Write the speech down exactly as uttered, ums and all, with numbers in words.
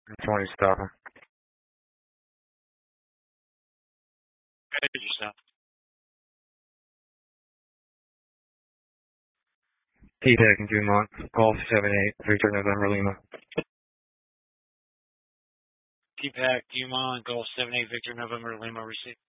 twenty, stop him. Edge yourself. T-Tech and Dumont, Golf seven eight, Victor November Lima. T-Pack, Dumont, Golf seven eight, Victor November Lima, receive.